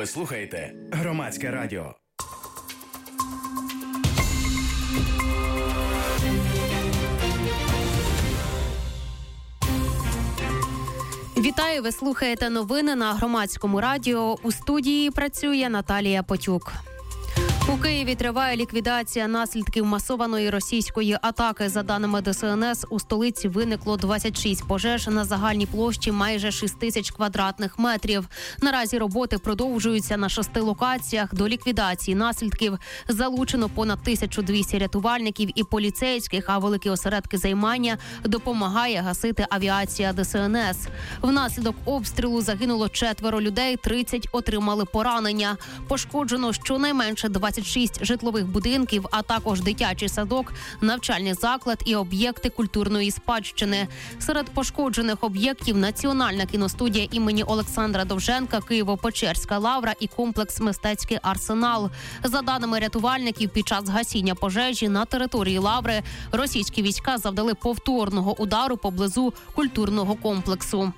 Ви слухаєте Громадське радіо. Вітаю, ви слухаєте новини на Громадському радіо. У студії працює Наталія Потюк. У Києві триває ліквідація наслідків масованої російської атаки. За даними ДСНС, у столиці виникло 26 пожеж на загальній площі майже 6 тисяч квадратних метрів. Наразі роботи продовжуються на 6 локаціях. До ліквідації наслідків залучено понад 1200 рятувальників і поліцейських, а великі осередки займання допомагає гасити авіація ДСНС. Внаслідок обстрілу загинуло 4 людей, 30 отримали поранення. Пошкоджено щонайменше 26 житлових будинків, а також дитячий садок, навчальний заклад і об'єкти культурної спадщини. Серед пошкоджених об'єктів Національна кіностудія імені Олександра Довженка, Києво-Печерська лавра і комплекс «Мистецький арсенал». За даними рятувальників, під час гасіння пожежі на території лаври російські війська завдали повторного удару поблизу культурного комплексу.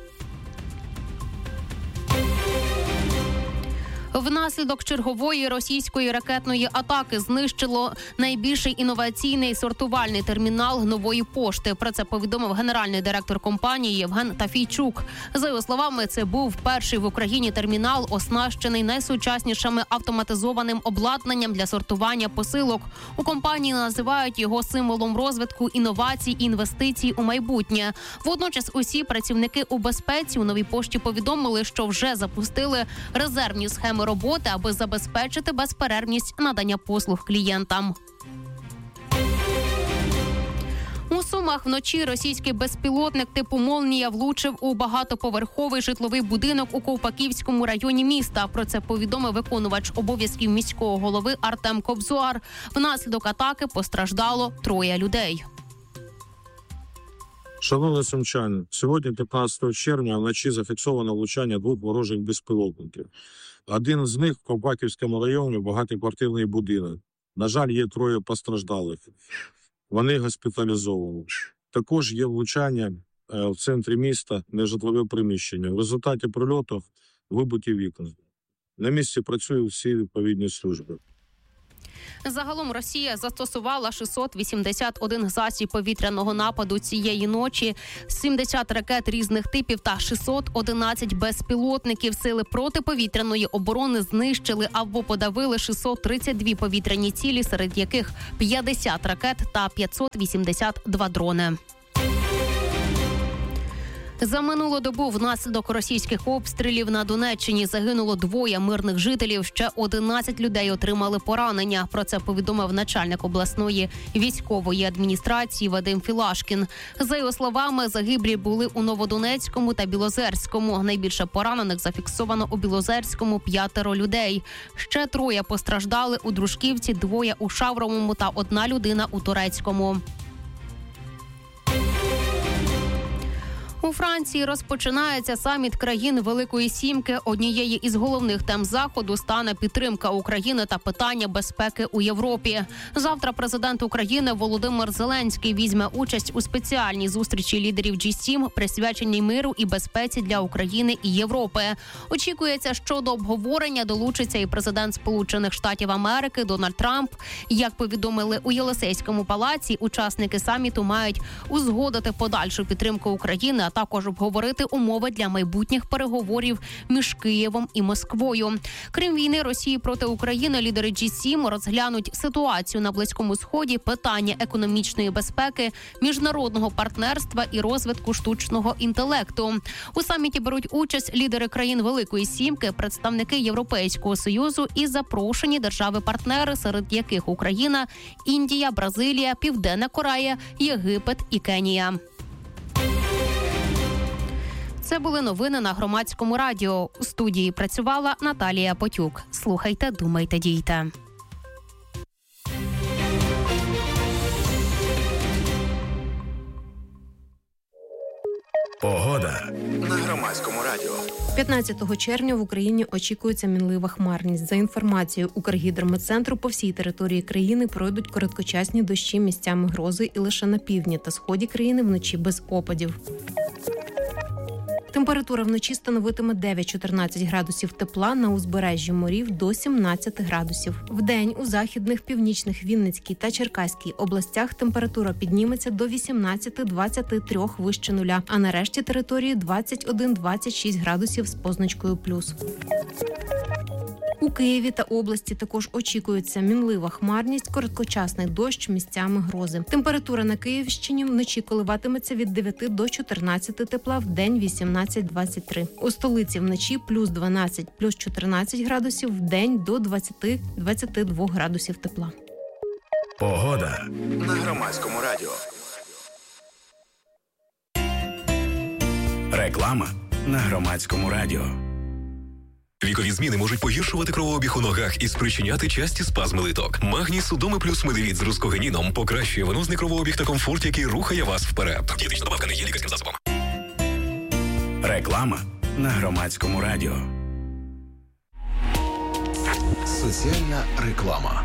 Внаслідок чергової російської ракетної атаки знищило найбільший інноваційний сортувальний термінал нової пошти. Про це повідомив генеральний директор компанії Євген Тафійчук. За його словами, це був перший в Україні термінал, оснащений найсучаснішим автоматизованим обладнанням для сортування посилок. У компанії називають його символом розвитку інновацій і інвестицій у майбутнє. Водночас усі працівники у безпеці у новій пошті повідомили, що вже запустили резервні схеми роботи, аби забезпечити безперервність надання послуг клієнтам. У Сумах вночі російський безпілотник типу «Молнія» влучив у багатоповерховий житловий будинок у Ковпаківському районі міста. Про це повідомив виконувач обов'язків міського голови Артем Кобзуар. Внаслідок атаки постраждало 3 людей. Шановні сумчани, сьогодні, 15 червня, вночі зафіксовано влучання 2 ворожих безпілотників. Один з них в Ковпаківському районі багатоквартирний будинок. На жаль, є 3 постраждалих. Вони госпіталізовані. Також є влучання в центрі міста, нежитлове приміщення. В результаті прильоту вибиті вікна. На місці працюють всі відповідні служби. Загалом Росія застосувала 681 засіб повітряного нападу цієї ночі, 70 ракет різних типів та 611 безпілотників. Сили протиповітряної оборони знищили або подавили 632 повітряні цілі, серед яких 50 ракет та 582 дрони. За минулу добу внаслідок російських обстрілів на Донеччині загинуло 2 мирних жителів, ще 11 людей отримали поранення. Про це повідомив начальник обласної військової адміністрації Вадим Філашкін. За його словами, загиблі були у Новодонецькому та Білозерському. Найбільше поранених зафіксовано у Білозерському 5 людей. Ще 3 постраждали у Дружківці, 2 у Шавровому та 1 людина у Торецькому. У Франції розпочинається саміт країн Великої Сімки. Однією із головних тем заходу стане підтримка України та питання безпеки у Європі. Завтра президент України Володимир Зеленський візьме участь у спеціальній зустрічі лідерів G7, присвяченій миру і безпеці для України і Європи. Очікується, що до обговорення долучиться і президент Сполучених Штатів Америки Дональд Трамп. Як повідомили у Єлисейському палаці, учасники саміту мають узгодити подальшу підтримку України, а також обговорити умови для майбутніх переговорів між Києвом і Москвою. Крім війни Росії проти України, лідери G7 розглянуть ситуацію на Близькому Сході, питання економічної безпеки, міжнародного партнерства і розвитку штучного інтелекту. У саміті беруть участь лідери країн Великої Сімки, представники Європейського Союзу і запрошені держави-партнери, серед яких Україна, Індія, Бразилія, Південна Корея, Єгипет і Кенія. Це були новини на Громадському радіо. У студії працювала Наталія Потюк. Слухайте, думайте, дійте. Погода на Громадському радіо. 15 червня в Україні очікується мінлива хмарність. За інформацією Укргідрометцентру, по всій території країни пройдуть короткочасні дощі, місцями грози і лише на півдні та сході країни вночі без опадів. Температура вночі становитиме 9-14 градусів тепла, на узбережжі морів до 17 градусів. Вдень у західних, північних, Вінницькій та Черкаській областях температура підніметься до 18-23 вище нуля, а на решті території 21-26 градусів з позначкою плюс. У Києві та області також очікується мінлива хмарність, короткочасний дощ, місцями грози. Температура на Київщині вночі коливатиметься від 9 до 14 тепла, вдень 18-23. У столиці вночі плюс 12, плюс 14 градусів, вдень до 20-22 градусів тепла. Погода на Громадському радіо. Реклама на Громадському радіо. Вікові зміни можуть погіршувати кровообіг у ногах і спричиняти часті спазми литок. Магній Судоми плюс Медивіт з рускогеніном покращує венозний кровообіг та комфорт, який рухає вас вперед. Дієтична добавка не є лікарським засобом. Реклама на Громадському радіо. Соціальна реклама.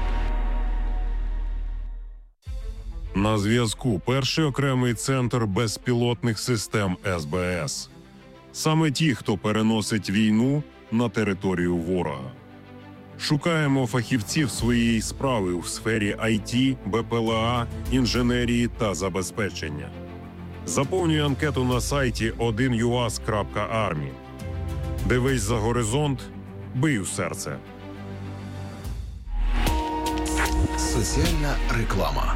На зв'язку перший окремий центр безпілотних систем СБС. Саме ті, хто переносить війну на територію ворога. Шукаємо фахівців своєї справи у сфері IT, БПЛА, інженерії та забезпечення. Заповнюй анкету на сайті 1uas.army. Дивись за горизонт, бий у серце. Соціальна реклама.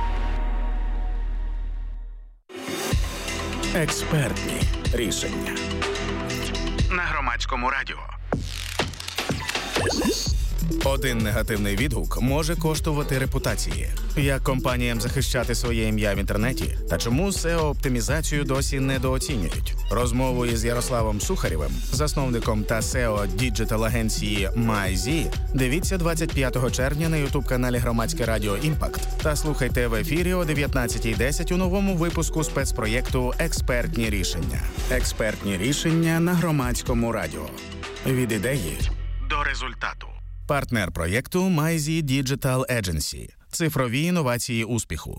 Експертні рішення на Громадському радіо. Один негативний відгук може коштувати репутації. Як компаніям захищати своє ім'я в інтернеті? Та чому SEO-оптимізацію досі недооцінюють? Розмову із Ярославом Сухарєвим, засновником та SEO діджитал-агенції MyZ, дивіться 25 червня на ютуб-каналі Громадське радіо «Імпакт» та слухайте в ефірі о 19:10 у новому випуску спецпроєкту «Експертні рішення». Експертні рішення на Громадському радіо. Від ідеї До результату. Партнер проєкту MyZ Digital Agency. Цифрові інновації успіху.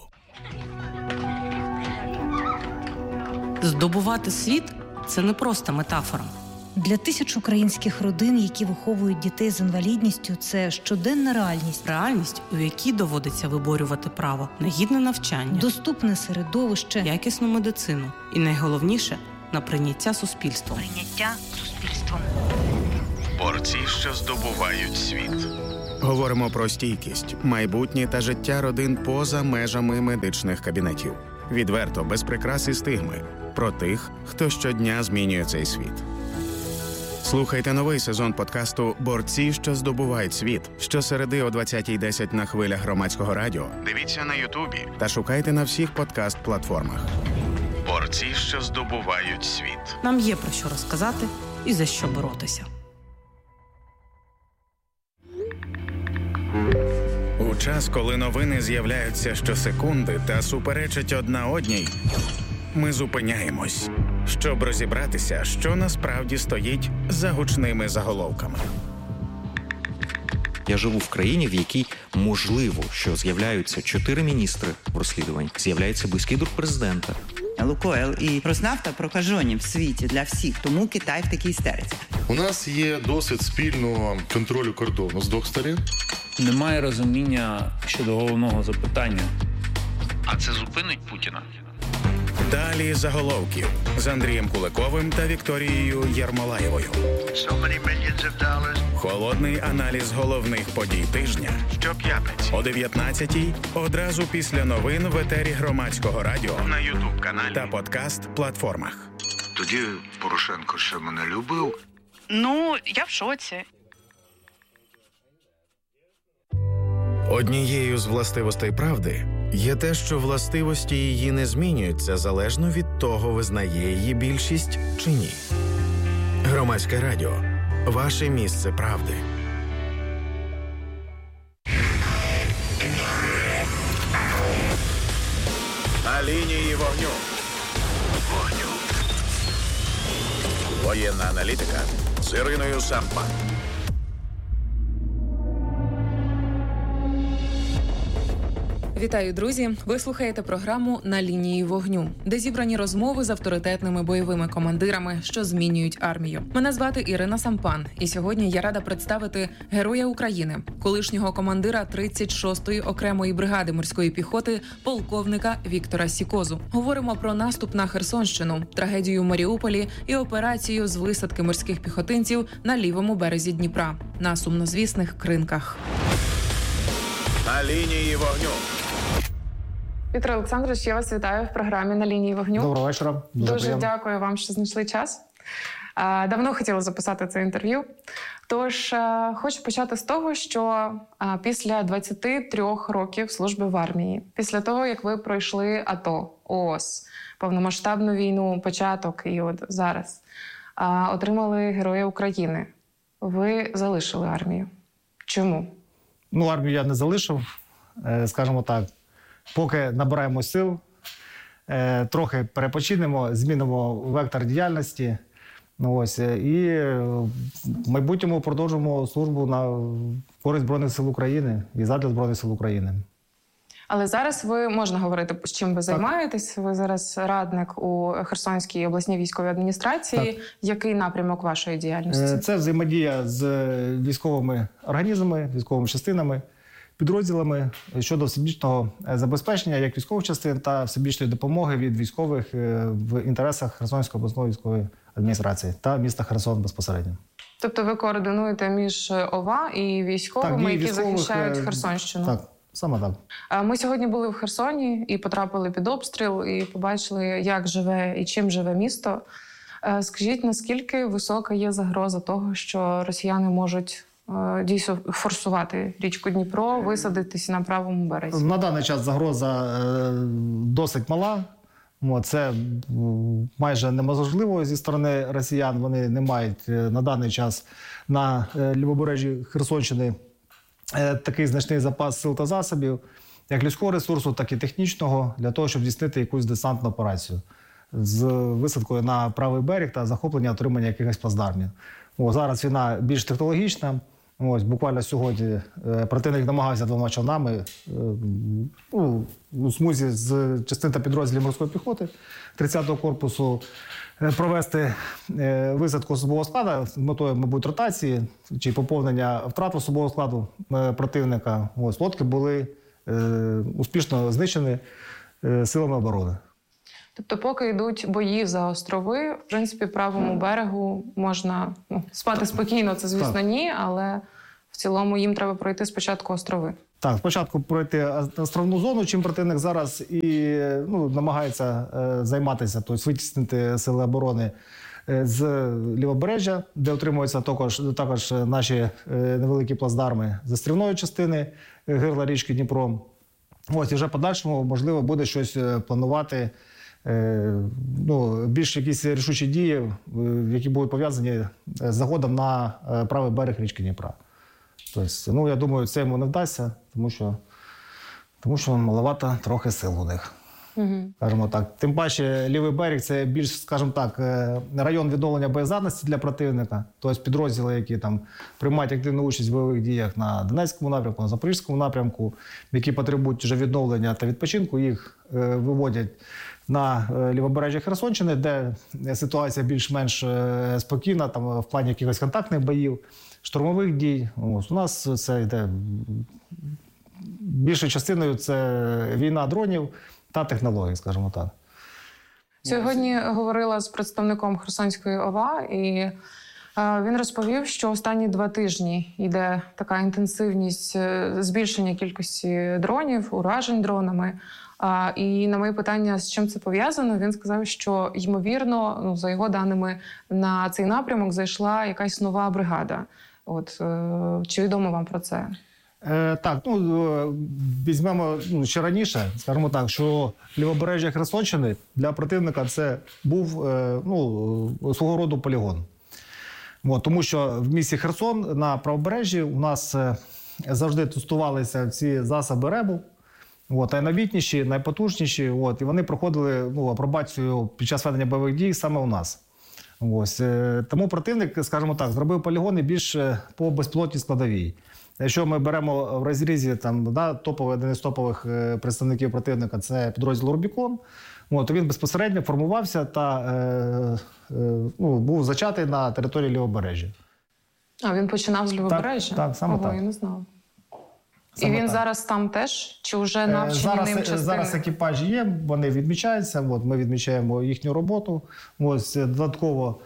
Здобувати світ – це не просто метафора. Для тисяч українських родин, які виховують дітей з інвалідністю, це щоденна реальність. Реальність, у якій доводиться виборювати право на гідне навчання, доступне середовище, якісну медицину і, найголовніше, на прийняття суспільством. Борці, що здобувають світ. Говоримо про стійкість, майбутнє та життя родин поза межами медичних кабінетів. Відверто, без прикрас і стигми. Про тих, хто щодня змінює цей світ. Слухайте новий сезон подкасту «Борці, що здобувають світ» щосереди о 20:10 на хвилях Громадського радіо. Дивіться на Ютубі. Та шукайте на всіх подкаст-платформах. Борці, що здобувають світ. Нам є про що розказати і за що боротися. У час, коли новини з'являються щосекунди та суперечать одна одній, ми зупиняємось, щоб розібратися, що насправді стоїть за гучними заголовками. Я живу в країні, в якій можливо, що з'являються 4 міністри в розслідуванні, з'являється близький друг президента. Лукойл і Роснафта прокажені в світі для всіх, тому Китай в такій істериці. У нас є досвід спільного контролю кордону з двох сторін. Немає розуміння щодо головного запитання. А це зупинить Путіна? Далі заголовків з Андрієм Куликовим та Вікторією Єрмолаєвою. Холодний аналіз головних подій тижня. Щоп'ятниці О 19:00 одразу після новин в етері Громадського радіо на Ютуб-каналі та подкаст-платформах. Тоді Порошенко ще мене любив. Ну, я в шоці. Однією з властивостей правди є те, що властивості її не змінюються залежно від того, визнає її більшість чи ні. Громадське радіо. Ваше місце правди. На лінії вогню. Воєнна аналітика з Іриною Сампан. Вітаю, друзі! Ви слухаєте програму «На лінії вогню», де зібрані розмови з авторитетними бойовими командирами, що змінюють армію. Мене звати Ірина Сампан, і сьогодні я рада представити Героя України, колишнього командира 36-ї окремої бригади морської піхоти, полковника Віктора Сікозу. Говоримо про наступ на Херсонщину, трагедію в Маріуполі і операцію з висадки морських піхотинців на лівому березі Дніпра, на сумнозвісних Кринках. На лінії вогню. Віктор Олександрович, я вас вітаю в програмі «На лінії вогню». Доброго вечора. Дуже дякую вам, що знайшли час. Давно хотіла записати це інтерв'ю. Тож, хочу почати з того, що після 23 років служби в армії, після того, як ви пройшли АТО, ООС, повномасштабну війну, початок і от зараз, отримали Героя України. Ви залишили армію. Чому? Армію я не залишив, скажімо так. Поки набираємо сил, трохи перепочинемо, змінимо вектор діяльності. І в майбутньому продовжимо службу на користь Збройних сил України і задля Збройних сил України. Але зараз ви, можна говорити, з чим ви займаєтесь. Ви зараз радник у Херсонській обласній військовій адміністрації. Так. Який напрямок вашої діяльності? Це взаємодія з військовими організмами, військовими частинами, підрозділами щодо всебічного забезпечення як військових частин та всебічної допомоги від військових в інтересах Херсонської обласної військової адміністрації та міста Херсон безпосередньо. Тобто ви координуєте між ОВА і військовими, які захищають Херсонщину? Так, саме так. Ми сьогодні були в Херсоні і потрапили під обстріл, і побачили, як живе і чим живе місто. Скажіть, наскільки висока є загроза того, що росіяни можуть дійсно форсувати річку Дніпро, висадитись на правому березі? На даний час загроза досить мала. Це майже неможливо зі сторони росіян. Вони не мають на даний час на лівобережжі Херсонщини такий значний запас сил та засобів, як людського ресурсу, так і технічного, для того, щоб здійснити якусь десантну операцію з висадкою на правий берег та захоплення, отримання якихось плацдармів. Зараз війна більш технологічна. Буквально сьогодні противник намагався 2 човнами у смузі з частин та підрозділів морської піхоти 30-го корпусу провести висадку особового складу з метою, мабуть, ротації чи поповнення втрат особового складу противника. Лодки були успішно знищені силами оборони. Тобто, поки йдуть бої за острови, в принципі, правому берегу можна спати спокійно, це, звісно, так. Ні, але в цілому їм треба пройти спочатку острови. Так, спочатку пройти островну зону, чим противник зараз і намагається займатися, тобто витіснити сили оборони з лівобережжя, де отримуються також наші невеликі плацдарми з острівної частини гирла річки Дніпро. І вже подальшому, можливо, буде щось планувати, більш якісь рішучі дії, які будуть пов'язані з заходом на правий берег річки Дніпра. Тобто, я думаю, це йому не вдасться, тому що маловато трохи сил у них. Скажімо так. Тим паче, лівий берег – це більш, скажімо так, район відновлення боєздатності для противника. Тобто підрозділи, які там приймають активну участь в бойових діях на Донецькому напрямку, на Запорізькому напрямку, які потребують вже відновлення та відпочинку, їх виводять на лівобережжя Херсонщини, де ситуація більш-менш спокійна, там в плані якихось контактних боїв, штурмових дій. У нас це йде більшою частиною це війна дронів та технологій, скажімо так. Сьогодні говорила з представником Херсонської ОВА, і він розповів, що останні 2 тижні йде така інтенсивність збільшення кількості дронів, уражень дронами. І на моє питання, з чим це пов'язано, він сказав, що, ймовірно, за його даними, на цей напрямок зайшла якась нова бригада. Чи відомо вам про це? Так, візьмемо ще раніше, скажімо так, що лівобережжя Херсонщини для противника це був свого роду полігон. Тому що в місті Херсон на правобережжі у нас завжди тестувалися ці засоби РЕБу, найновітніші, найпотужніші, і вони проходили апробацію під час ведення бойових дій саме у нас. Ось. Тому противник, скажімо так, зробив полігони більше по безпілотній складовій. Якщо ми беремо в розрізі один із топових представників противника, це підрозділ «Рубікон», то він безпосередньо формувався та був зачатий на території Лівобережжя. А він починав з Лівобережжя? Так, саме так. Я не знала. І він зараз там теж? Чи вже навчені ним частини? Зараз екіпажі є, вони відмічаються, ми відмічаємо їхню роботу. Ось додатково,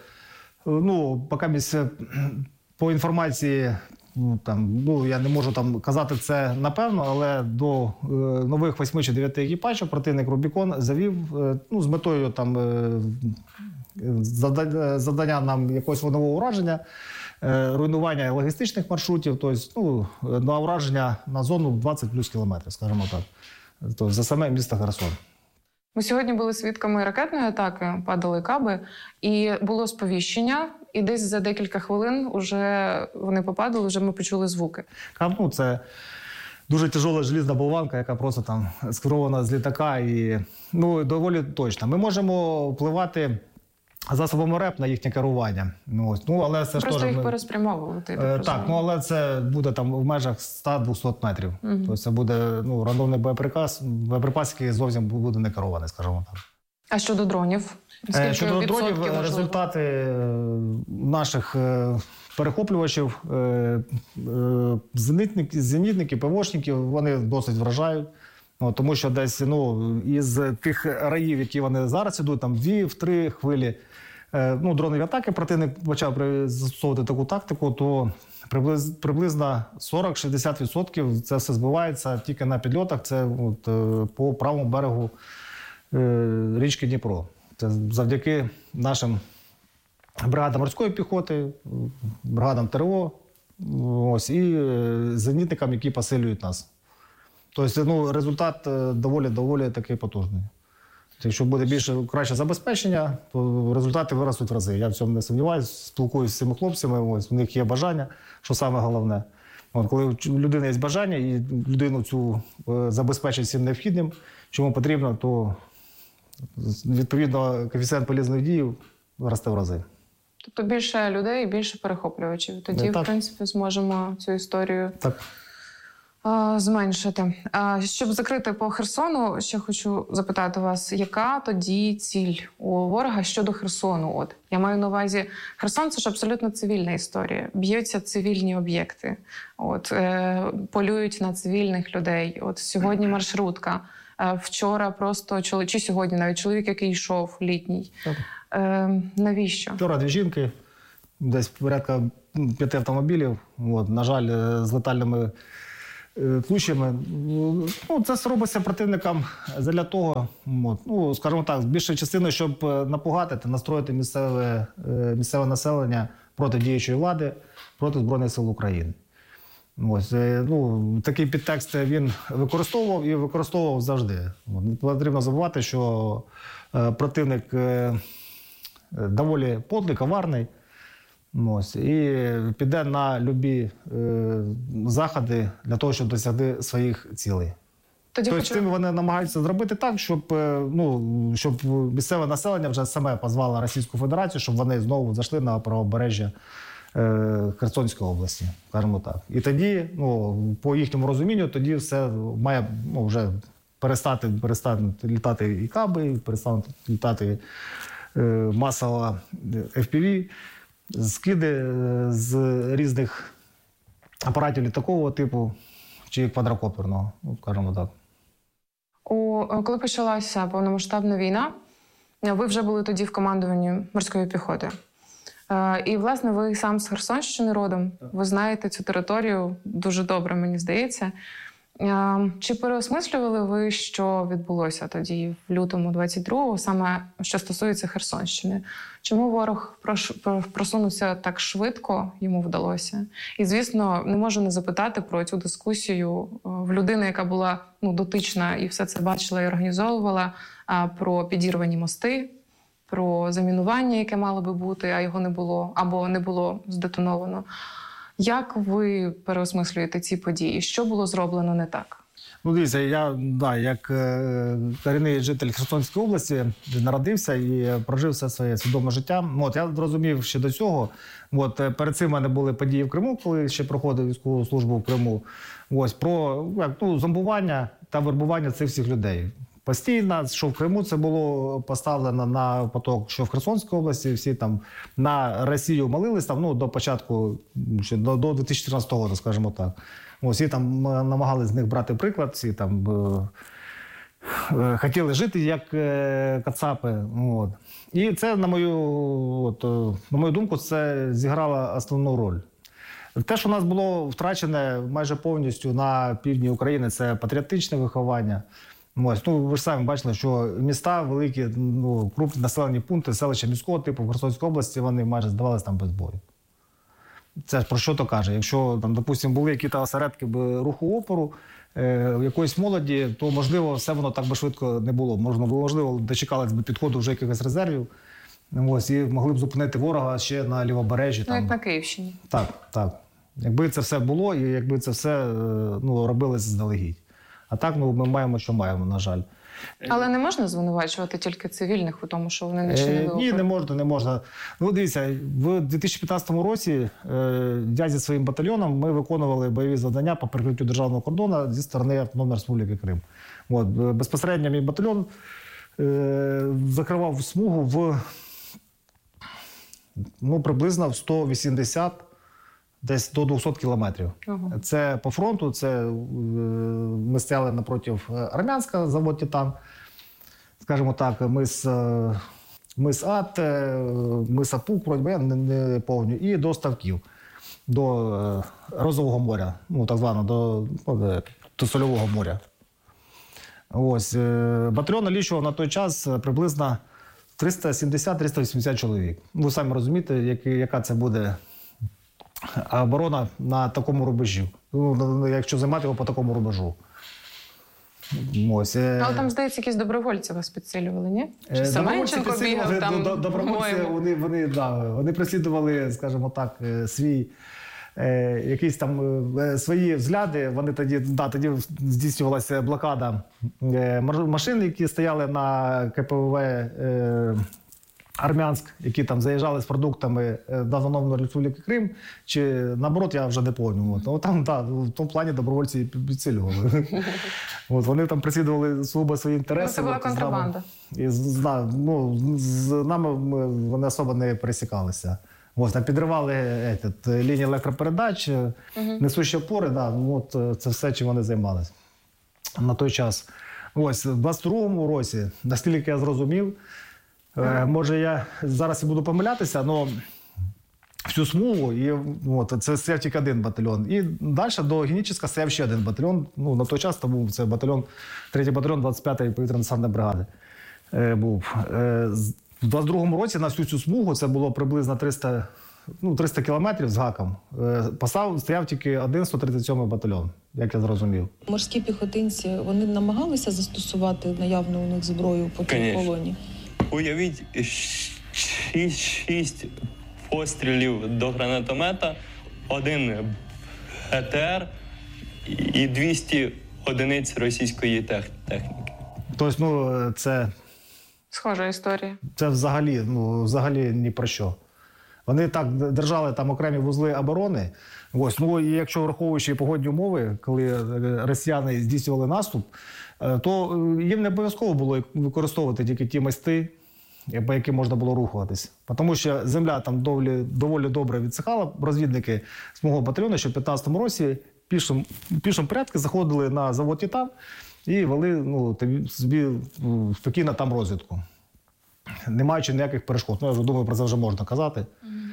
по інформації, я не можу казати це напевно, але до нових 8 чи 9 екіпажів противник «Рубікон» завів з метою завдання нам якогось вогневого ураження, руйнування логістичних маршрутів, тобто на ураження на зону 20 плюс кілометрів, скажімо так, тобто за саме місто Херсон. Ми сьогодні були свідками ракетної атаки, падали каби, і було сповіщення, і десь за декілька хвилин вже вони попадали, вже ми почули звуки. Каб, це дуже тяжела желізна болванка, яка просто скерована з літака і доволі точна. Ми можемо впливати засобами РЕП на їхнє керування. Але це просто їх переспрямовувати. Так, але це буде в межах 100-200 метрів. Тобто це буде рандомний боєприпас, який зовсім буде не керований, скажімо так. А щодо дронів? Щодо дронів, результати наших перехоплювачів, зенітників, ПВОшників, вони досить вражають. Тому що десь із тих раїв, які вони зараз ідуть, 2-3 хвилі дронові атаки, противник почав застосовувати таку тактику, то приблизно 40-60% це все збивається тільки на підльотах, це по правому берегу річки Дніпро. Це завдяки нашим бригадам морської піхоти, бригадам ТРО і зенітникам, які посилюють нас. Тобто, результат доволі такий потужний. Якщо буде краще забезпечення, то результати виростуть в рази. Я в цьому не сумніваюся, спілкуюся з цими хлопцями, у них є бажання, що саме головне. Коли у людини є бажання і людину цю забезпечить всім необхідним, чому потрібно, то відповідно коефіцієнт полізної дії росте в рази. Тобто більше людей і більше перехоплювачів. Тоді, в принципі, зможемо цю історію зменшити. Щоб закрити по Херсону, ще хочу запитати вас, яка тоді ціль у ворога щодо Херсону? Я маю на увазі, Херсон – це ж абсолютно цивільна історія. Б'ються цивільні об'єкти, полюють на цивільних людей. Сьогодні маршрутка, вчора просто чи сьогодні навіть чоловік, який йшов, літній. Навіщо? Вчора 2 жінки, десь порядка 5 автомобілів, на жаль, з летальними тлущами. Це робиться противникам для того, скажімо так, більшою частиною, щоб напугати та настроїти місцеве населення проти діючої влади, проти Збройних сил України. Такий підтекст він використовував завжди. Не потрібно забувати, що противник доволі подлий, коварний. І піде на любі заходи для того, щоб досягти своїх цілей. Тобто вони намагаються зробити так, щоб місцеве населення вже саме позвало Російську Федерацію, щоб вони знову зайшли на правобережжя Херсонської області, скажімо так. І тоді, по їхньому розумінню, тоді все має вже перестати літати і каби, перестати літати масово FPV, скиди з різних апаратів літакового типу чи квадрокоптерного, скажімо так. Коли почалася повномасштабна війна, ви вже були тоді в командуванні морської піхоти. І, власне, ви сам з Херсонщини родом. Ви знаєте цю територію дуже добре, мені здається. Чи переосмислювали ви, що відбулося тоді в лютому 22-го, саме що стосується Херсонщини? Чому ворог просунувся так швидко, йому вдалося? І, звісно, не можу не запитати про цю дискусію в людини, яка була дотична і все це бачила і організовувала, про підірвані мости, про замінування, яке мало би бути, а його не було, або не було здетоновано. Як ви переосмислюєте ці події? Що було зроблено не так? Ну, дивіться, я як корінний житель Херсонської області народився і прожив все своє свідоме життя. Я зрозумів ще до цього. Перед цим в мене були події в Криму, коли ще проходив військову службу в Криму. Про зомбування та вербування цих всіх людей. Постійно, що в Криму це було поставлено на поток, що в Херсонській області всі там на Росію молились до початку, ще до 2014 року, скажімо так. Всі там намагалися з них брати приклад, всі там хотіли жити як кацапи. І це, на мою думку, це зіграло основну роль. Те, що у нас було втрачене майже повністю на півдні України, це патріотичне виховання. Ви ж самі бачили, що міста великі, крупні населені пункти, селища міського типу в Херсонській області, вони майже здавалися там без бою. Це про що то каже? Якщо, допустимо, були якісь осередки руху опору, якоїсь молоді, то, можливо, все воно так би швидко не було. Можливо, дочекались би підходу вже якихось резервів, і могли б зупинити ворога ще на Лівобережжі. Як на Київщині. Так. Якби це все було і якби це все робили заздалегідь. А так, ми маємо, що маємо, на жаль. Але не можна звинувачувати тільки цивільних у тому, що вони не чинили опір? Ні, не можна. Дивіться, в 2015 році я зі своїм батальйоном ми виконували бойові завдання по перекриттю державного кордону зі сторони Автономної Республіки Крим. Безпосередньо мій батальйон закривав смугу приблизно в 180 десь до 200 кілометрів. Це по фронту, ми стояли напроти Армянська, завод «Титан», скажімо так, мис Ат, мис Апук, я не пам'ятаю, і до Ставків, до Розового моря, так званого, до Сольового моря. Батальйон налічував на той час приблизно 370-380 чоловік. Ви самі розумієте, яка це буде оборона на такому рубежі, якщо займати його по такому рубежу. Але там, здається, якісь добровольці вас підсилювали, ні? Чи Семенченко бігав там? Добровольці, вони переслідували, скажімо так, якісь там свої взгляди. Вони тоді здійснювалася блокада машин, які стояли на КПВВ Армянськ, які там заїжджали з продуктами до Автономної Республіки Крим, чи наоборот, я вже не пам'ятаю. Там, в тому плані добровольці підсилювали. Вони там переслідували свої інтереси. Це була контрабанда. З нами вони особо не пересікалися. Там підривали лінії електропередач, несущі опори, це все, чим вони займалися на той час. В 22-му році, наскільки я зрозумів, може, я зараз і буду помилятися, але всю смугу, це стояв тільки один батальйон. І далі до Геніческа стояв ще один батальйон. На той час був це батальйон, 3-й батальйон 25-ї повітряно-десантної бригади. Був. В 22-му році на всю цю смугу, це було приблизно 300 кілометрів з гаком, стояв тільки один 137-й батальйон, як я зрозумів. Морські піхотинці, вони намагалися застосувати наявну у них зброю по тій колоні? Уявіть, 6 пострілів до гранатомета, 1 ГТР і 200 одиниць російської техніки. Тобто, це... Схожа історія. Це взагалі ні про що. Вони так держали там окремі вузли оборони. І якщо враховуючи погодні умови, коли росіяни здійснювали наступ, то їм не обов'язково було використовувати тільки ті мости, по яким можна було рухатись. Тому що земля там доволі добре відсихала. Розвідники з мого батальйону, що в 15-му році пішому порядку заходили на завод «Титан» і вели собі спокійно там розвідку, не маючи ніяких перешкод. Я вже думаю, про це вже можна казати.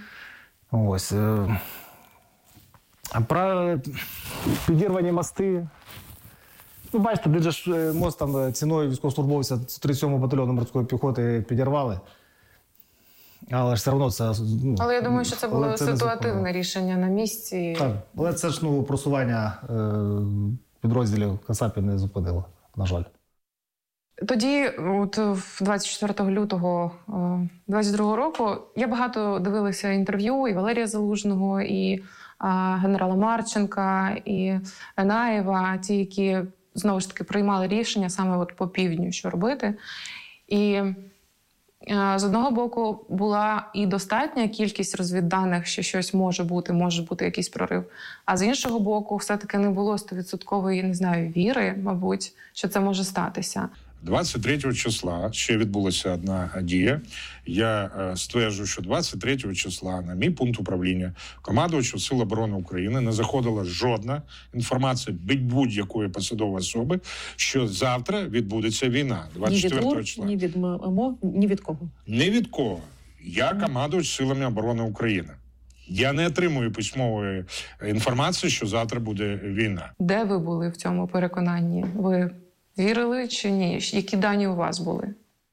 Про підірвані мости. Бачите, де ж мост там ціною військовослужбовця 37-го батальйону морської піхоти підірвали. Але ж все одно це... Але я думаю, що це було ситуативне рішення на місці. Так, але це ж просування підрозділів Кацапів не зупинило, на жаль. Тоді, 24 лютого 22 року, я багато дивилася інтерв'ю і Валерія Залужного, і генерала Марченка, і Енаєва, ті, які знову ж таки приймали рішення саме от по півдню, що робити. І з одного боку була і достатня кількість розвідданих, що щось може бути якийсь прорив. А з іншого боку, все-таки не було 100%, не знаю, віри, мабуть, що це може статися. 23 числа ще відбулася одна дія. Я стверджую, що 23 числа на мій пункт управління командувачу Сил оборони України не заходила жодна інформація від будь-якої посадової особи, що завтра відбудеться війна. 24 числа. Ні від МО, ні від кого? Ні від кого. Я командувач Силами оборони України. Я не отримую письмової інформації, що завтра буде війна. Де ви були в цьому переконанні? Ви вірили чи ні? Які дані у вас були?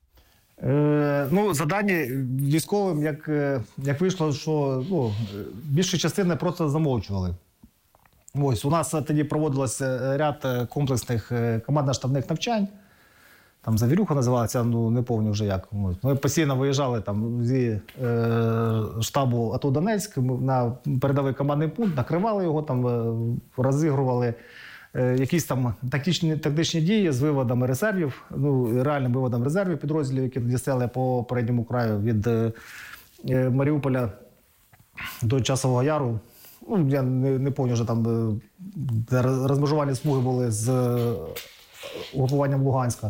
За дані військовим, як вийшло, що більшу частину просто замовчували. Ось, у нас тоді проводилося ряд комплексних командно-штабних навчань. Там Завірюха називалася, не пам'ятаю вже як. Ми постійно виїжджали там зі штабу АТО Донецьк на передовий командний пункт, накривали його, там розігрували якісь там тактичні дії з виводами резервів, реальним виводом резервів підрозділів, які дістали по передньому краю від Маріуполя до Часового Яру. Я не пам'ятаю, вже там розмежування смуги були з угрупуванням Луганська.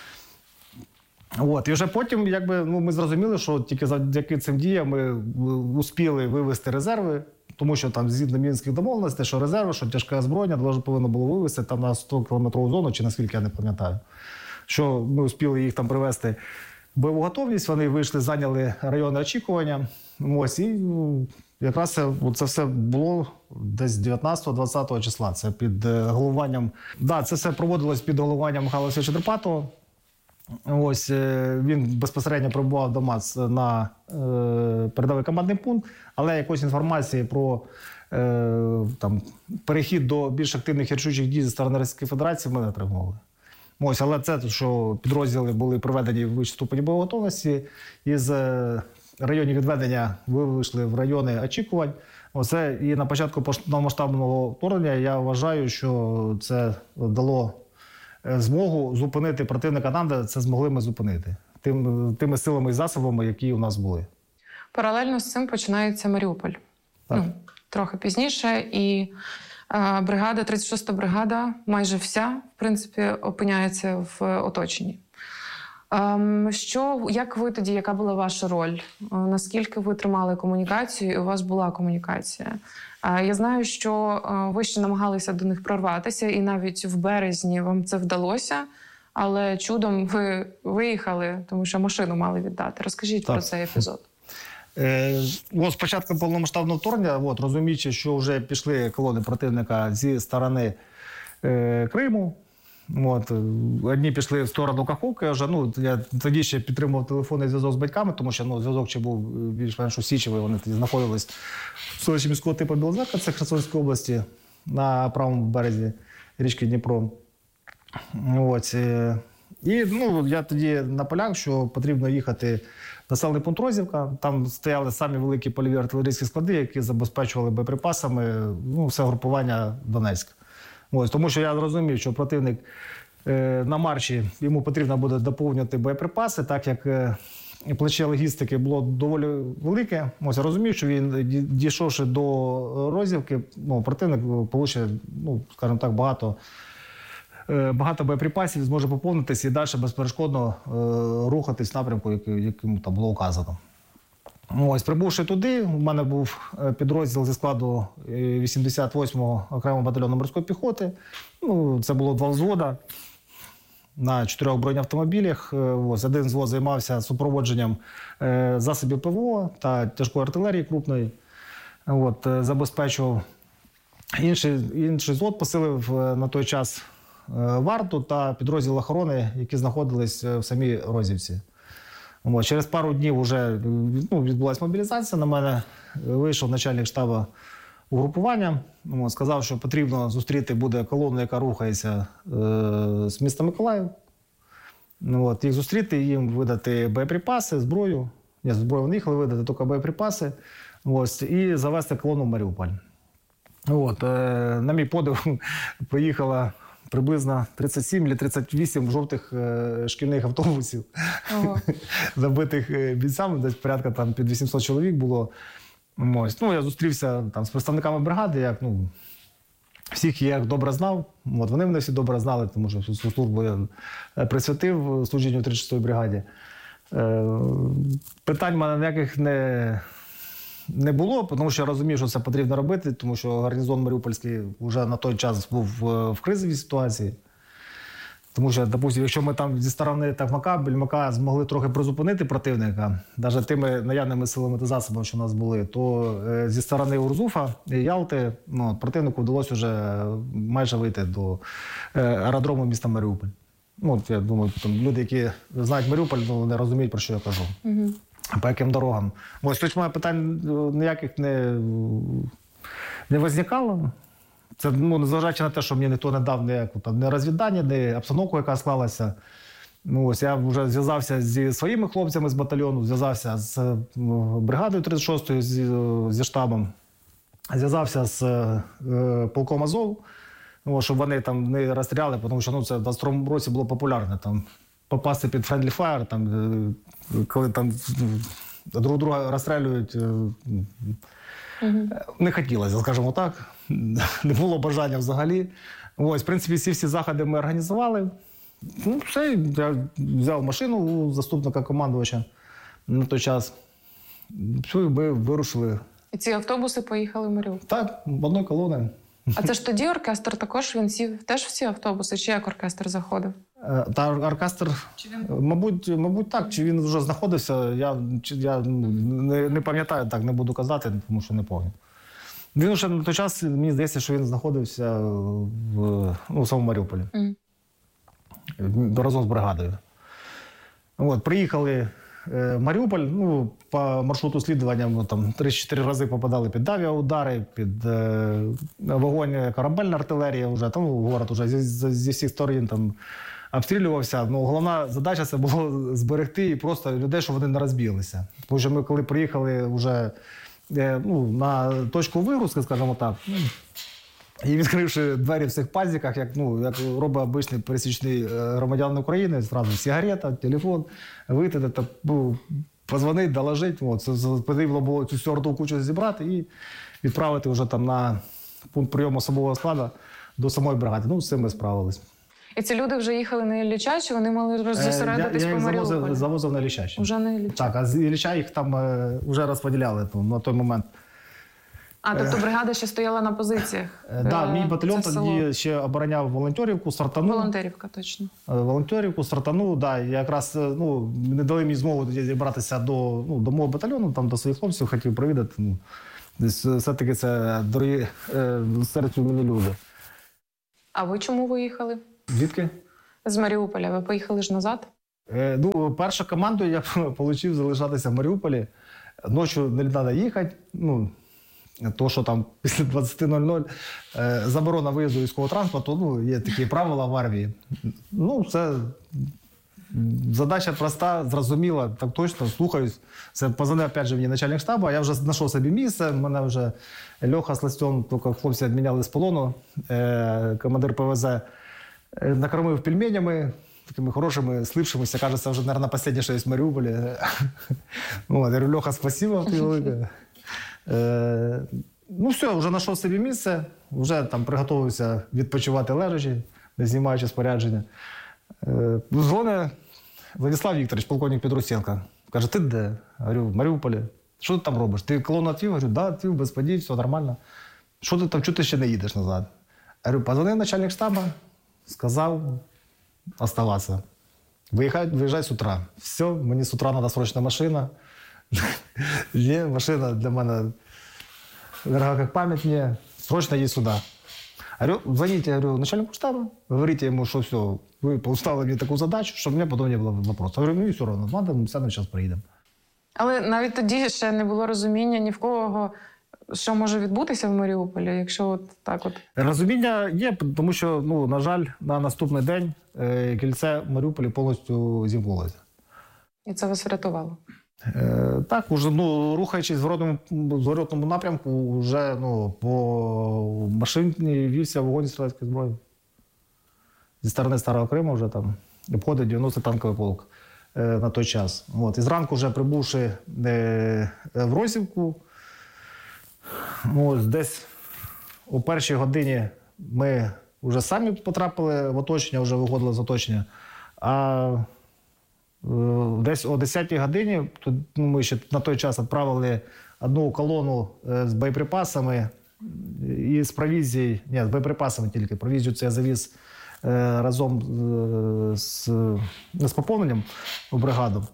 І вже потім ми зрозуміли, що тільки завдяки цим діям ми успіли вивести резерви, тому що там згідно мінських домовленостей, що резерви, що тяжке озброєння повинно було вивести там на 100-кілометрову зону, чи наскільки я не пам'ятаю. Що ми успіли їх там привести в бойову готовність, вони вийшли, зайняли райони очікування. І якраз це все було десь 19-20 числа. Це під головуванням... це все проводилось під головуванням Михайла Васильовича Дрипатого. Він безпосередньо прибував до МАЦ на передовий командний пункт, але якоїсь інформації про перехід до більш активних і рішучих дій зі сторони Російської Федерації ми не отримували. Але це, що підрозділи були приведені в вищій ступені бойової готовності, із районів відведення вийшли в райони очікувань. І на початку повномасштабного вторгнення я вважаю, що це дало змогу зупинити противника там, де це змогли ми зупинити. Тими силами і засобами, які у нас були. Паралельно з цим починається Маріуполь. Трохи пізніше. І бригада, 36-та бригада, майже вся, в принципі, опиняється в оточенні. Як ви тоді, яка була ваша роль? Наскільки ви тримали комунікацію і у вас була комунікація? Я знаю, що ви ще намагалися до них прорватися, і навіть в березні вам це вдалося, але чудом ви виїхали, тому що машину мали віддати. Розкажіть про цей епізод. З початку повномасштабного вторгнення, розуміючи, що вже пішли колони противника зі сторони Криму, одні пішли в сторону Каховки, я тоді ще підтримував телефонний зв'язок з батьками, тому що зв'язок ще був більш-менш усічевий, вони тоді знаходились в селищі міського типу Білозерка, це Херсонської області, на правому березі річки Дніпро. Я тоді наполяг, що потрібно їхати в населений пункт Розівка. Там стояли самі великі польові артилерійські склади, які забезпечували боєприпасами все групування Донецьк. Тому що я зрозумів, що противник на марші, йому потрібно буде доповнювати боєприпаси, так як плече логістики було доволі велике. Я розумів, що він, дійшовши до Розівки, противник получить, скажімо так, багато боєприпасів, зможе поповнитися і далі безперешкодно рухатись в напрямку, яким там було указано. Прибувши туди, у мене був підрозділ зі складу 88-го окремого батальйону морської піхоти. Це було 2 взвода на 4 бронеавтомобілях. Один взвод займався супроводженням засобів ПВО та тяжкої артилерії крупної. Забезпечував. Інший взвод посилив на той час варту та підрозділ охорони, які знаходились в самій Розівці. Через пару днів вже відбулася мобілізація. На мене вийшов начальник штабу угрупування. Сказав, що потрібно зустріти буде колону, яка рухається з міста Миколаїв. Їх зустріти, їм видати боєприпаси, зброю. Зброю вони їхали видати, тільки боєприпаси. І завести колону в Маріуполь. На мій подив приїхала приблизно 37 чи 38 жовтих шкільних автобусів, забитих бійцями, десь порядка там під 800 чоловік було. Ось. Ну, я зустрівся там з представниками бригади, як, ну, всіх я добре знав. От, вони мене всі добре знали, тому що всю службу я присвятив служінню в 36-й бригаді. Питань в мене ніяких не було, тому що я розумів, що це потрібно робити, тому що гарнізон Маріупольський вже на той час був в кризовій ситуації. Тому що, допустим, якщо ми там зі сторони Бельмака змогли трохи призупинити противника, навіть тими наявними силами та засобами, що у нас були, то зі сторони Урзуфа і Ялти противнику вдалося вже майже вийти до аеродрому міста Маріуполь. От, я думаю, там люди, які знають Маріуполь, вони розуміють, про що я кажу. По яким дорогам. Ось, хоч мене питань ніяких не виникало. Це, ну, незважаючи на те, що мені ніхто не дав ніяку там не розвідання, не обстановку, яка склалася. Ну, ось я вже зв'язався зі своїми хлопцями з батальйону, зв'язався з бригадою 36-ї, зі штабом, зв'язався з полком Азов, щоб вони там не розстріляли, тому що, ну, це в 22-му році було популярно. Там попасти під friendly fire, там, коли там друг друга розстрілюють, не хотілося, скажімо так. Не було бажання взагалі. Ось, в принципі, всі заходи ми організували. Ну, все, я взяв машину у заступника командувача на той час. Все, ми вирушили. І ці автобуси поїхали в Маріуполь? Так, в одній колоні. А це ж тоді оркестр також, він сів теж в ці автобуси? Чи як оркестр заходив? Та оркестр, мабуть, так. Чи він вже знаходився, я не пам'ятаю, так, не буду казати, тому що не пам'ятаю. Він вже на той час, мені здається, що він знаходився в самому Маріуполі. Разом з бригадою. От, приїхали в Маріуполь, ну, по маршруту слідування там 3-4 рази попадали під авіаудари, під вогонь корабельна артилерія. Вже, там город вже зі всіх сторін там обстрілювався. Ну, головна задача це було зберегти і просто людей, щоб вони не розбіглися. Тому що ми, коли приїхали вже на точку вигрузки, скажімо так, і відкривши двері в цих пазіках, як робить обичний пересічний громадянин України, зразу сигарета, телефон, вийти, позвонити, доложити. Потрібно було цю всю орду кучу зібрати і відправити вже там на пункт прийому особового складу до самої бригади. Ну, з цим ми справились. І ці люди вже їхали на Ілліча, чи вони мали зосередитись по Маріуполю? Я завозив на Ілліча. Вже на Ілліча. Так, а з Ілліча їх там вже розподіляли на той момент. А, тобто бригада ще стояла на позиціях? Так, мій батальйон тоді ще обороняв Волонтерівку, Сартану. Волонтерівка, точно. Волонтерівку, Сартану, так. Якраз не дали мені змогу тоді зібратися до мого батальйону, там до своїх хлопців, хотів провідати. Все-таки це дорогі серцю мені люди. А ви чому виїхали? Звідки? З Маріуполя. Ви поїхали ж назад? Першу команду я отримав залишатися в Маріуполі. Ночі не треба їхати. То, що там після 20:00 заборона виїзду військового транспорту, є такі правила в армії. Це задача проста, зрозуміла, так точно, слухаюсь. Це позвонив, опять же, мені начальник штабу, я вже знайшов собі місце, мене вже Льоха з Ластьом, тільки хлопці відміняли з полону, командир ПВЗ, накормив пельменями, такими хорошими, слившимися, кажеться, вже, мабуть, останнє, що є в Маріуполі. Я говорю, Льоха, спасибо, ти велике. Все, вже знайшов собі місце, вже там приготувався відпочивати лежачи, не знімаючи спорядження. Дзвонить Владислав Вікторович, полковник Петрусенко. Каже, ти де? Говорю, в Маріуполі. Що ти там робиш? Ти колону відвів? Говорю, да, відвів, без подій, все нормально. Що ти там, чого ти ще не їдеш назад? Говорю, позвонив начальник штабу, сказав оставатися. Виїжджай з утра. Все, мені з утра треба срочна машина. Є машина для мене дорога як пам'ять, ні. Срочно їдь сюди. Говорю, дзвоніть, начальнику штабу, говорите йому, що все, ви поставили мені таку задачу, щоб у мене потім не було вопросу. Говорю, ну і все одно, ладно, саме зараз приїдемо. Але навіть тоді ще не було розуміння ні в кого, що може відбутися в Маріуполі, якщо от так от? Розуміння є, тому що, на жаль, на наступний день кільце в Маріуполі повністю зімкнулося. І це вас врятувало? Так, уже, рухаючись в зворотному напрямку, вже по машині вівся вогонь стрілецької зброї. зі сторони Старого Криму вже там обходить 90-й танковий полк на той час. От. І зранку вже прибувши в Росівку, десь о першій годині ми вже самі потрапили в оточення, вже виходили з оточення. А десь о 10-й годині ми ще на той час відправили одну колону з боєприпасами і з провізією. Ні, з боєприпасами тільки. Провізію це я завіз разом з поповненням у бригаду.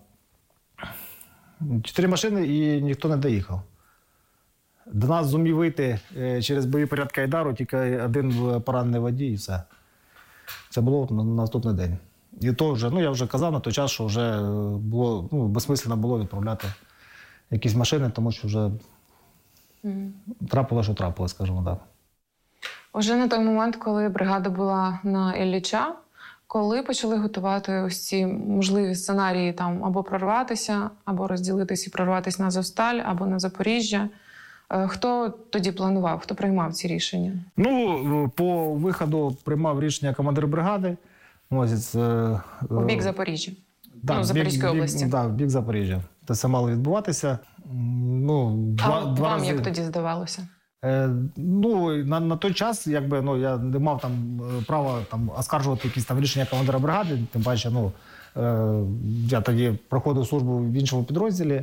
4 машини і ніхто не доїхав. До нас зумів вийти через боєпорядки Айдару тільки один поранений водій і все. Це було на наступний день. І то вже, я вже казав на той час, що вже було, безсмислено було відправляти якісь машини, тому що вже трапило, що трапило, скажімо так. Уже на той момент, коли бригада була на Ілліча, коли почали готувати ось ці можливі сценарії там або прорватися, або розділитися і прорватися на Азовсталь, або на Запоріжжя, хто тоді планував, хто приймав ці рішення? По виходу приймав рішення командир бригади. У бік Запоріжжя? Да, Запорізької області? Так, в бік Запоріжжя. Це мало відбуватися. Два рази. Як тоді здавалося? На той час, я не мав права оскаржувати якісь рішення командира бригади, тим паче, я тоді проходив службу в іншому підрозділі.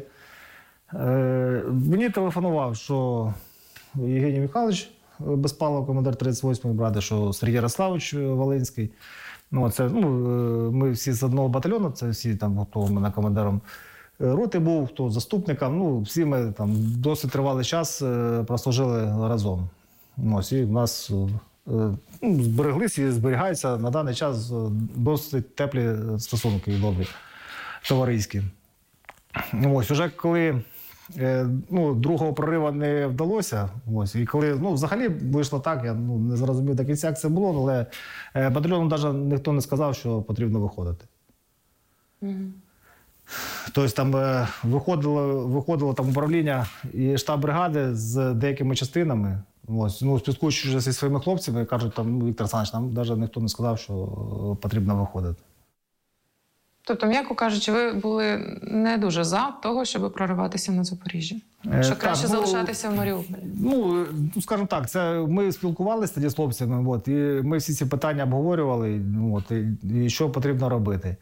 Мені телефонував, що Євгеній Михайлович Безпалов, командир 38-ї бригади, що Сергій Ярославович Волинський. Ми всі з одного батальйону, це всі хто у мене командиром роти був, хто заступником. Всі ми досить тривалий час прослужили разом. І в нас збереглися і зберігаються на даний час досить теплі стосунки і добрі, товариські. Уже коли другого прориву не вдалося, і коли взагалі вийшло так, я не зрозумів до кінця, як це було, але батальйону навіть ніхто не сказав, що потрібно виходити. Тобто там виходило управління і штаб бригади з деякими частинами, спілкуючись зі своїми хлопцями, кажуть, Віктор Олександрович, нам навіть ніхто не сказав, що потрібно виходити. Тобто, м'яко кажучи, ви були не дуже за того, щоб прориватися на Запоріжжя? Що краще залишатися в Маріуполі? Скажімо так, ми спілкувалися тоді з хлопцями, і ми всі ці питання обговорювали, і що потрібно робити.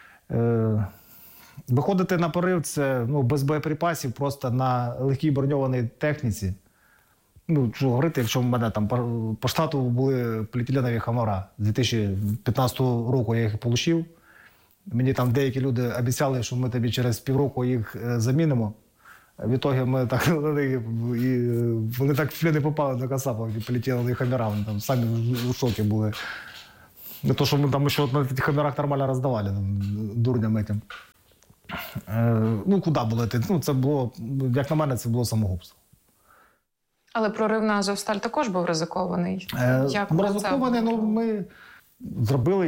Виходити на прорив – це без боєприпасів, просто на легкій броньованій техніці. Що говорити, якщо в мене по штату були поліетиленові хамара. З 2015 року я їх отримав. Мені деякі люди обіцяли, що ми тобі через півроку їх замінимо. В ітогі ми вони так в плен не попали до Кацапа, і полетіли хамера, вони самі в шокі були. Не то, що ми ще на цих хамерах нормально роздавали, дурням этим. Куди було йти? Це було, як на мене, це було самогубство. Але прорив на Азовсталь також був ризикований. Ризикований, ми зробили,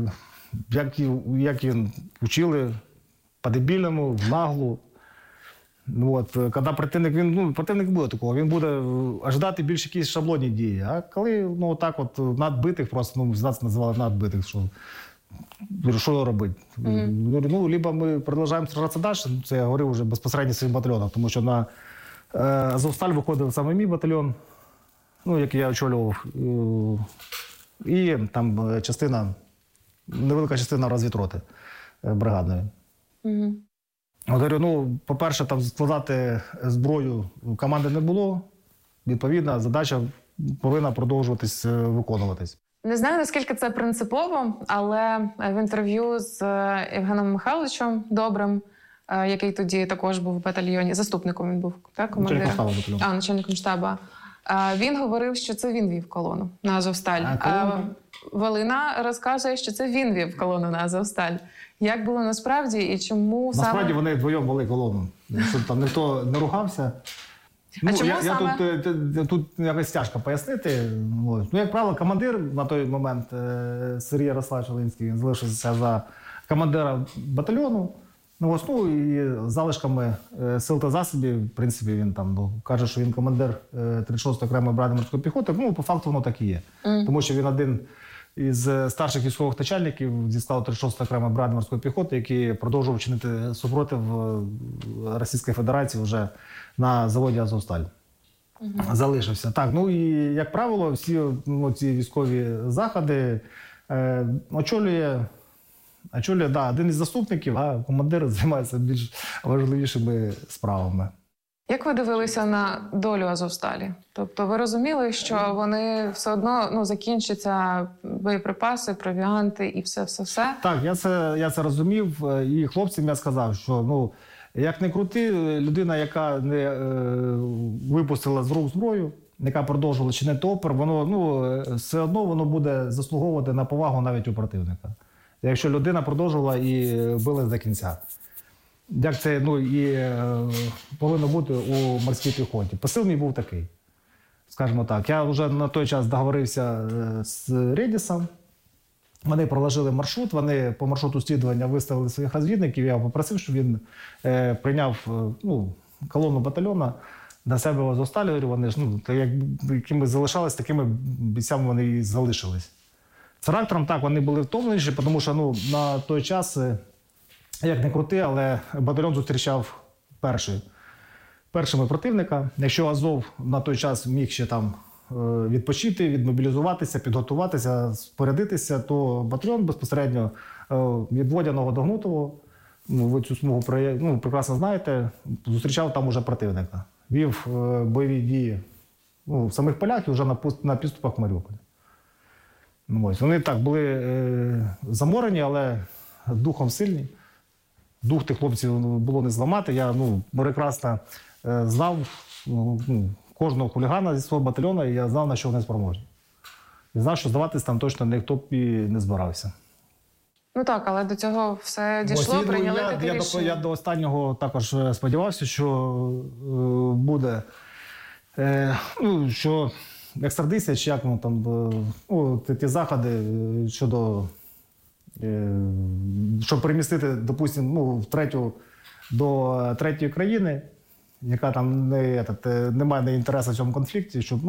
як і вчили, по-дебільному, в наглу. Коли противник буде такого, він буде ожидати більш якісь шаблонні дії. А коли надбитих, просто нас називали надбитих, що робити? Либо ми продовжуємо сражатися далі, це я говорив вже безпосередньо своїм батальйоном, тому що на Азовсталь виходив саме мій батальйон, який я очолював, і там невелика частина розвідроти бригадної. По-перше, складати зброю команди не було, відповідно, задача повинна продовжуватись, виконуватись. Не знаю, наскільки це принципово, але в інтерв'ю з Євгеном Михайловичем Добрим, який тоді також був в батальйоні, заступником він був, так, командира? Начальником штабу. Начальником штабу. Він говорив, що це він вів колону на Азовсталь. Волина розказує, що це він вів колону на Азовсталь. Як було насправді і чому саме... Насправді вони вдвоєм вели колону. Щоб там ніхто не рухався. Тут якось тяжко пояснити. Як правило, командир на той момент, Сергій Ярославович Волинський, він залишився за командира батальйону. І залишками сил та засобів, в принципі, він каже, що він командир 36-ї окремої бригади морської піхоти. По факту воно так і є. Тому що він один із старших військових начальників зі складу 36-ї окремої бригади морської піхоти, які продовжував чинити супротив Російської Федерації вже на заводі «Азовсталь». Залишився. Так, ну і, як правило, всі ці військові заходи очолює один із заступників, а командир займається більш важливішими справами. Як ви дивилися на долю «Азовсталі»? Тобто ви розуміли, що вони все одно закінчаться боєприпаси, провіанти і все? Так, я це розумів, і хлопцям я сказав, що як не крути, людина, яка не випустила з рук зброю, яка продовжувала чинити опір, воно все одно воно буде заслуговувати на повагу навіть у противника. Якщо людина продовжувала і била до кінця. Як це і повинно бути у морській піхоті. Посил мій був такий, скажімо так. Я вже на той час договорився з Редісом. Вони проложили маршрут, вони по маршруту слідування виставили своїх розвідників. Я попросив, щоб він прийняв колону батальйону до себе в Азовсталі. Говорю, вони ж, якими залишались, такими бійцями вони і залишились. З характером, так, вони були втомленіші, тому що на той час, як не крути, але батальйон зустрічав першими противника. Якщо Азов на той час міг ще там відпочити, відмобілізуватися, підготуватися, спорядитися, то батальйон безпосередньо від Водяного до Гнутового, ви цю смугу прекрасно знаєте, зустрічав там уже противника. Вів бойові дії в самих полях і вже на підступах Маріуполя. Вони так були заморені, але духом сильні. Дух тих хлопців було не зламати. Я прекрасно знав кожного хулігана зі свого батальйону, і я знав, на що вони спроможні. І знав, що здаватись там точно ніхто б і не збирався. Так, але до цього все дійшло, прийняли таке рішення. Я до останнього також сподівався, що буде, що екстрадиція, чи як ті заходи щодо, щоб перемістити, допустимо, до третьої країни, яка там не має інтересу в цьому конфлікті, щоб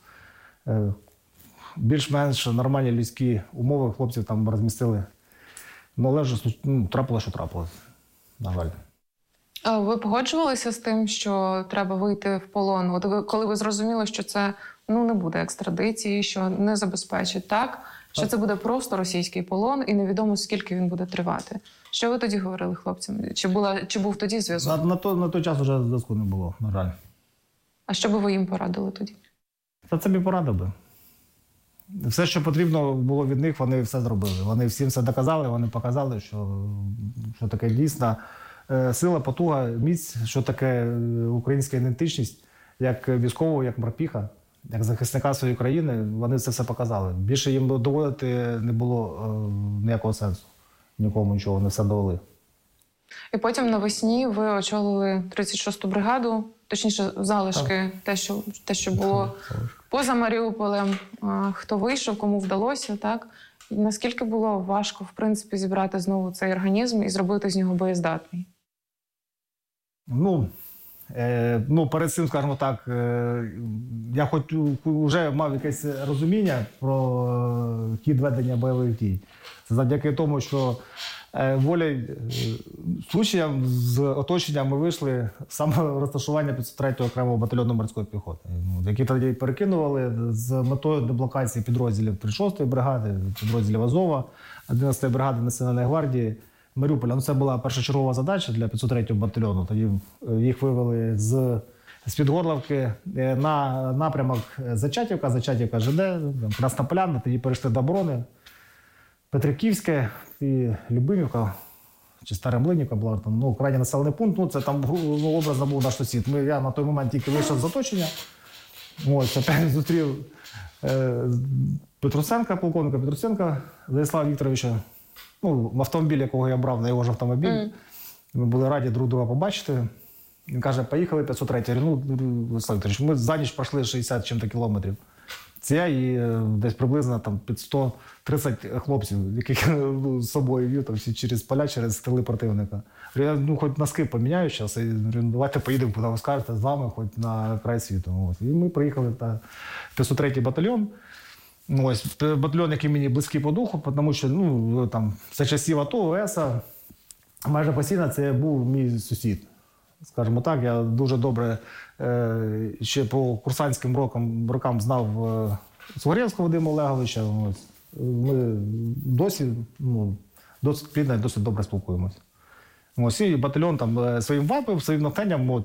більш-менш нормальні людські умови хлопців там розмістили. Але вже трапилося, що трапилось, на жаль. А ви погоджувалися з тим, що треба вийти в полон? Коли ви зрозуміли, що це не буде екстрадиції, що не забезпечить так, що це буде просто російський полон і невідомо, скільки він буде тривати. Що ви тоді говорили хлопцям? Чи був тоді зв'язок? На той час вже зв'язку не було, на жаль. А що би ви їм порадили тоді? Це б і порадив би. Все, що потрібно було від них, вони все зробили. Вони всім все доказали, вони показали, що таке дійсна сила, потуга, міць, що таке українська ідентичність, як військового, як морпіха, як захисника своєї країни. Вони це все показали. Більше їм доводити не було ніякого сенсу. Нікому нічого, вони все довели. І потім навесні ви очолили 36-ту бригаду, точніше залишки, те, що було поза Маріуполем. Хто вийшов, кому вдалося, так? І наскільки було важко, в принципі, зібрати знову цей організм і зробити з нього боєздатний? Перед цим, скажімо так, я хоч вже мав якесь розуміння про хід ведення бойових дій. Це завдяки тому, що волею случаєм з оточення ми вийшли саме розташування 503-го окремого батальйону морської піхоти, які тоді перекинували з метою деблокації підрозділів 36-ї бригади, підрозділів Азова, 11-ї бригади Національної гвардії Маріуполя. Це була першочергова задача для 503-го батальйону. Тоді їх вивели з-під Горловки на напрямок Зачатівка ЖД, Красна Поляна, тоді перейшли до оборони. Петриківське і Любимівка, чи Стара Млинівка була там, крайній населений пункт. Це там образно був наш сусід. Я на той момент тільки вийшов з оточення. Опять зустрів Петрусенка, полковника Петрусенка Владислава Вікторовича, в автомобілі, якого я брав, на його ж автомобіль. Ми були раді друг друга побачити. Він каже, поїхали 503. Я говорю, Владислав Вікторович, ми за ніч пройшли 60 чим-то кілометрів. Це я і десь приблизно під 130 хлопців, яких з собою вів всі через поля, через тили противника. Я хоч носки поміняю зараз, і давайте поїдемо, куди ви скажете, з вами, хоч на край світу. І ми приїхали на 503-й батальйон. Ось, батальйон, який мені близький по духу, тому що там, за часів АТО, ОЕСа, майже постійно це був мій сусід. Скажімо так, я дуже добре ще по курсантським рокам знав Сугорєвського Вадима Олеговича. Ось. Ми досі досить плідно і досить добре спілкуємося. Ось, і батальйон там своїм вайбом, своїм навчанням,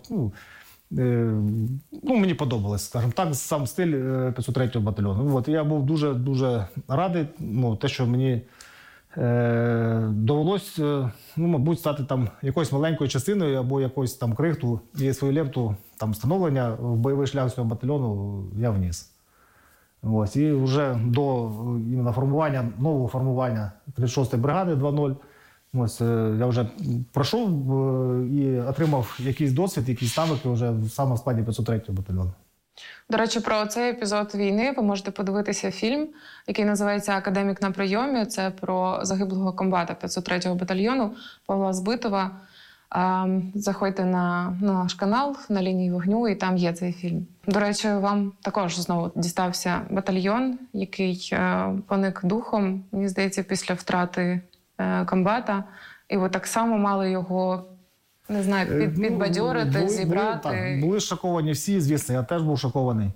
мені подобалось, скажімо так, сам стиль 503-го батальйону. Я був дуже радий, те, що мені довелось, мабуть, стати там якоюсь маленькою частиною або якоюсь там крихту і свою лепту там становлення в бойовий шлях цього батальйону я вніс. Ось, і вже до нового формування 36-ї бригади 2.0 ось, я вже пройшов і отримав якийсь досвід, якісь навики вже саме в складі 503-го батальйону. До речі, про цей епізод війни ви можете подивитися фільм, який називається «Академік на прийомі». Це про загиблого комбата 503-го батальйону Павла Збитова. Заходьте на наш канал «На лінії вогню» і там є цей фільм. До речі, вам також знову дістався батальйон, який поник духом, мені здається, після втрати комбата. І ви так само мали його, не знаю, підбадьорити, зібрати. Були шоковані всі, звісно, я теж був шокований.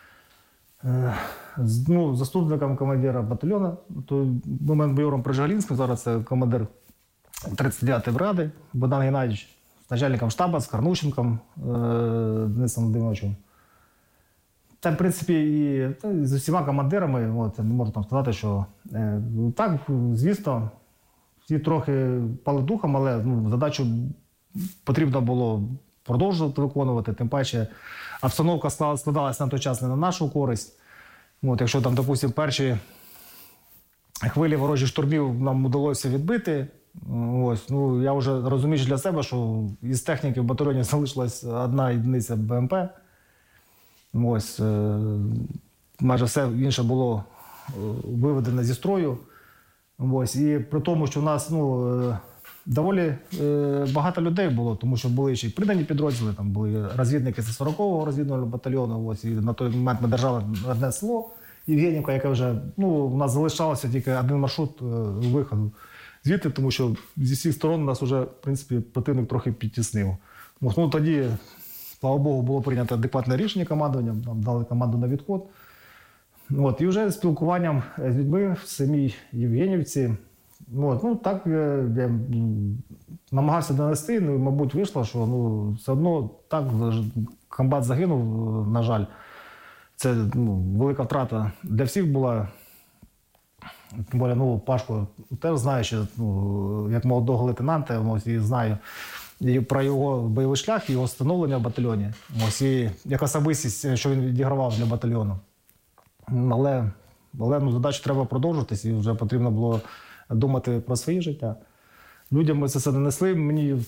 Заступником командира батальйону, момент майором Прижгалінським, зараз це командир 39-ї бригади, Богдан Геннадійович, начальником штабу, з Карнущенком Денисом Володимировичем. Та, в принципі, і з усіма командирами, не можу там сказати, що так, звісно, всі трохи пали духом, але задачу потрібно було продовжувати виконувати, тим паче обстановка складалася на той час не на нашу користь. Якщо там, допустимо, перші хвилі ворожих штурмів нам вдалося відбити, я вже розумію для себе, що із техніки в батальйоні залишилась одна єдиниця БМП. Майже все інше було виведено зі строю. І при тому, що в нас доволі багато людей було, тому що були ще й придані підрозділи, там були розвідники з 40-го розвідного батальйону. І на той момент ми держали одне село Євгенівка, яке вже, у нас залишалося тільки один маршрут виходу звідти, тому що зі всіх сторон нас вже, в принципі, противник трохи підтіснив. Тоді, слава Богу, було прийнято адекватне рішення командуванням, нам дали команду на відход. І вже спілкуванням з людьми в самій Євгенівці, так я намагався донести, мабуть, вийшло, що все одно так комбат загинув, на жаль. Це велика втрата для всіх була. Тим більше, Пашко теж знає, що як молодого лейтенанта, і знаю про його бойовий шлях, його становлення в батальйоні, і як особистість, що він відігравав для батальйону. Але задачу треба продовжуватись, і вже потрібно було думати про своє життя. Людям ми це все донесли. Мені